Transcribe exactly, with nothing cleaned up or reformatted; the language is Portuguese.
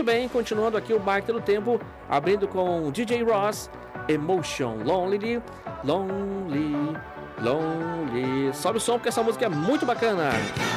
Muito bem, continuando aqui o Bike do Tempo, abrindo com D J Ross, Emotion, Lonely, Lonely, Lonely. Sobe o som porque essa música é muito bacana.